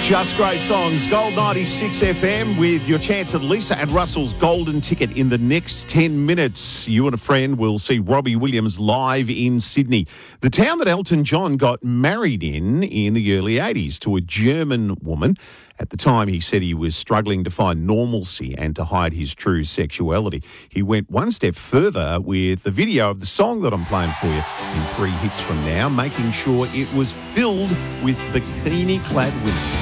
Just great songs. Gold 96 FM with your chance at Lisa and Russell's golden ticket in the next 10 minutes. You and a friend will see Robbie Williams live in Sydney, the town that Elton John got married in the early 80s to a German woman. At the time, he said he was struggling to find normalcy and to hide his true sexuality. He went one step further with the video of the song that I'm playing for you in 3 hits from now, making sure it was filled with bikini-clad women.